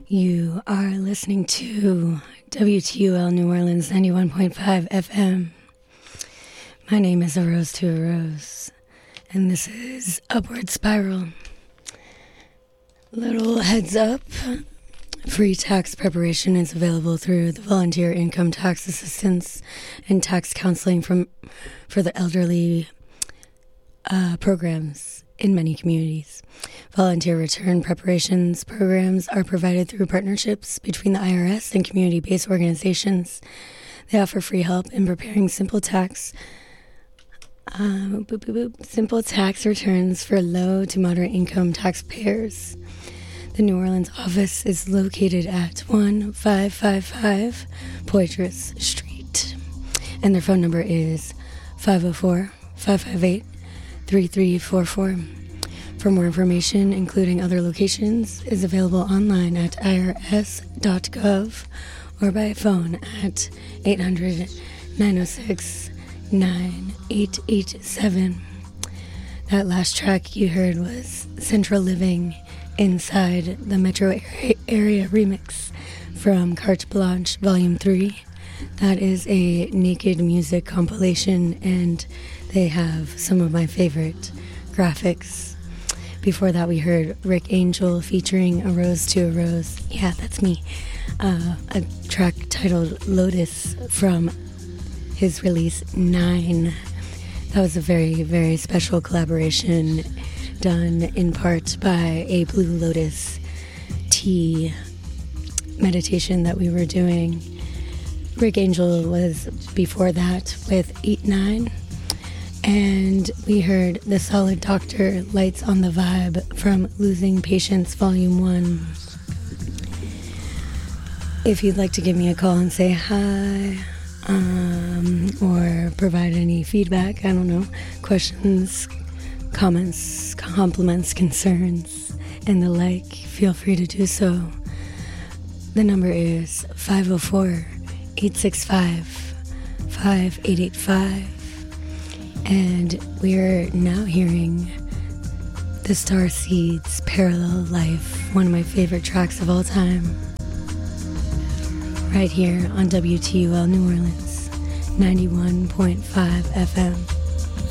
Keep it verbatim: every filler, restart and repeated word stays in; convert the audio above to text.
You are listening to W T U L New Orleans ninety-one point five F M. My name is A Rose to a Rose, and this is Upward Spiral. Little heads up, free tax preparation is available through the Volunteer Income Tax Assistance and Tax Counseling from for the Elderly uh, programs in many communities. Volunteer return preparations programs are provided through partnerships between the I R S and community-based organizations. They offer free help in preparing simple tax uh, boop, boop, boop, simple tax returns for low to moderate income taxpayers. The New Orleans office is located at one five five five Poitras Street, and their phone number is five oh four, five five eight, three three four four. For more information, including other locations, is available online at I R S dot gov or by phone at eight hundred, nine oh six, nine eight eight seven. That last track you heard was Central Living Inside the Metro Area remix from Carte Blanche Volume three. That is a Naked Music compilation, and they have some of my favorite graphics. Before that, we heard Rick Angel featuring A Rose to a Rose. Yeah, that's me. Uh, a track titled Lotus from his release Nine. That was a very, very special collaboration done in part by a Blue Lotus tea meditation that we were doing. Rick Angel was before that with Eat Nine. And we heard The Solid Doctor, Lights on the Vibe from Losing Patience Volume one. If you'd like to give me a call and say hi, um, or provide any feedback, I don't know, questions, comments, compliments, concerns, and the like, feel free to do so. The number is five oh four, eight six five, five eight eight five. And we're now hearing the Starseeds' Parallel Life, one of my favorite tracks of all time, right here on W T U L New Orleans ninety-one point five F M.